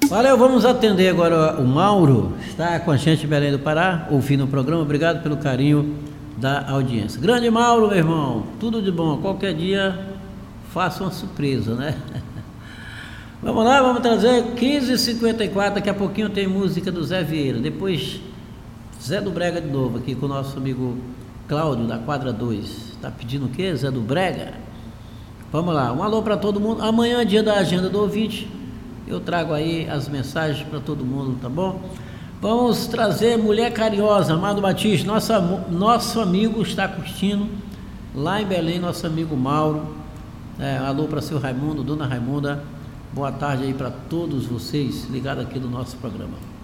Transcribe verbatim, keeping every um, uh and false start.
Valeu, vamos atender agora o Mauro, está com a gente em Belém do Pará, ouvindo o programa. Obrigado pelo carinho da audiência. Grande Mauro, meu irmão, tudo de bom. Qualquer dia faça uma surpresa, né? Vamos lá, vamos trazer quinze e cinquenta e quatro. Daqui a pouquinho tem música do Zé Vieira. Depois Zé do Brega de novo, aqui com o nosso amigo Cláudio da quadra dois. Está pedindo o quê? Zé do Brega? Vamos lá, um alô para todo mundo. Amanhã é dia da agenda do ouvinte. Eu trago aí as mensagens para todo mundo, tá bom? Vamos trazer Mulher Carinhosa, Amado Batista. Nossa, nosso amigo está curtindo lá em Belém, nosso amigo Mauro. É, alô para seu Raimundo, dona Raimunda. Boa tarde aí para todos vocês ligados aqui no nosso programa.